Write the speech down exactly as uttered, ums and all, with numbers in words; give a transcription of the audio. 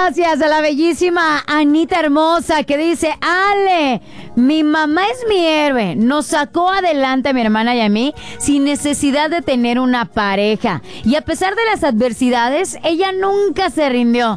gracias a la bellísima Anita Hermosa que dice: Ale, mi mamá es mi héroe. Nos sacó adelante a mi hermana y a mí sin necesidad de tener una pareja. Y a pesar de las adversidades, ella nunca se rindió.